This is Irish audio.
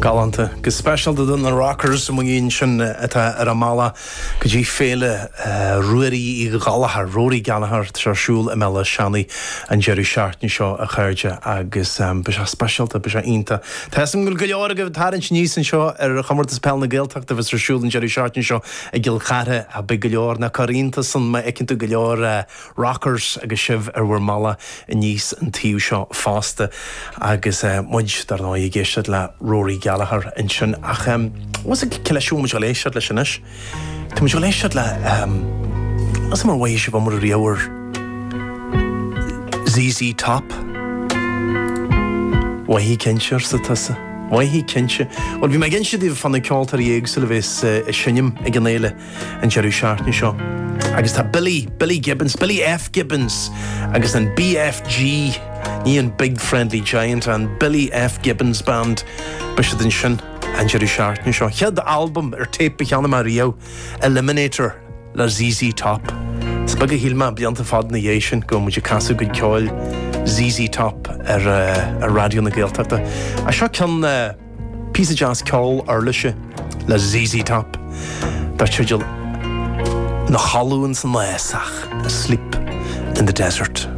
Galanta, go special dun na rockers mungin sin ar amala go dí féle ruirí I galahar, Rory Gallagher tarsúl amela Shani and Jerry Shartney seo a chairde agus bes specialta bes inta. Tásam go leor go tarin níos an seo ar chamortas pelna Gaeltacht bes tarsúl and Jerry Shartney seo a gil chare a big leor na carinta san ma ekintu go leor rockers agus sibh ar mala níos an tíú seo fásta agus muid dar ná I géisiad le Rory Gallagher in sin ach was a cileisiú mu léisiad le sinis Tá mu léisiad le as mar waisi bh mar riabhar ZZ Top Wahí cinsear sa tasa Wahí cinse Wel bhí me gin siad fan na ceoltar dhéag sa le bheits sinnim ag an éile an Jerry Shartney seo agus tá Billy Gibbons, Billy F. Gibbons agus an BFG ní an Big Friendly Giant and Billy F. Gibbons Band bisiad in sin an Jerry Shartney seo. Chead album tape beanna mar riau Eliminator le ZZ Top. Sa bag a hílma blianta fad na dhéisian go muidir casú go ceáil ZZ Top ar radio na Gaeltachta. A seo cean piece of jazz ceáil arlaise le ZZ Top. Dar tuideal na chalúin san leasach, Sleep in the Desert.